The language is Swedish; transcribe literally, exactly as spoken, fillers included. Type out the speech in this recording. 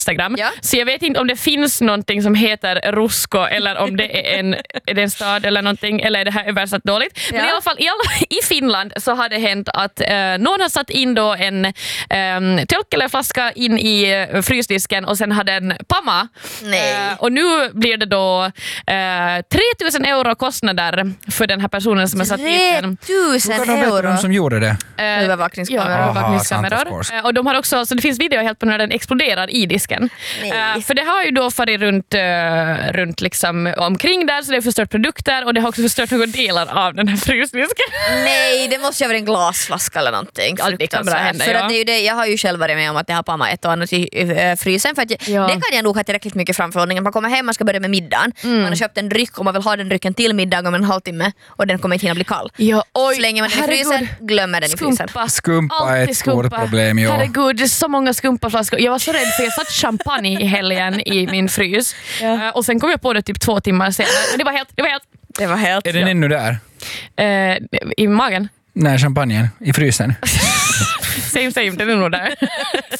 Instagram. Ja. Så jag vet inte om det finns någonting som heter Rusko eller om det är en, är det en stad eller någonting, eller är det här översatt dåligt. Ja. Men i alla fall i, alla, i Finland så har det hänt att eh, någon har satt in då en eh, tölk eller flaska in i eh, frysdisken och sen har den pamma. Nej. Eh, och nu blir det då eh, tre tusen euro kostnader för den här personen som har satt dit den. tre tusen Hur kan de veta euro. vem som gjorde det? Eh, Övervakningskameror. Ja, övervakningskameror. Aha, sant, of course. Eh, och de har också, så det finns video helt på när den exploderar i disken. Uh, för det har ju då farit runt, uh, runt liksom omkring där, så det har förstört produkter och det har också förstört några delar av den här frysdisken. Nej, det måste ju vara en glasflaska eller någonting. Ja, det kan bra hända, för ja. att det är ju det, jag har ju själv varit med om att det har pammat ett och annat i uh, frysen, för att jag, Ja. det kan jag nog ha tillräckligt mycket framförhållning. Man kommer hem, man ska börja med middagen, mm. man har köpt en dryck och man vill ha den drycken till middag om en halvtimme och den kommer inte hinna bli kall. Ja, oj, slänger man den i frysen, glömmer den i frysen. Skumpa. Skumpa är Alltid ett stort skumpa. problem, ja. Herregud, det är så många skumpaflaskor. Jag var så rädd för jag satt champagne i helgen i min frys. Ja. Uh, och sen kom jag på det typ två timmar senare. Men det var helt... Det var helt, Det var helt... Är den ännu där? uh, I magen. Nej, champagnen i frysen. Same, same, den är nog där.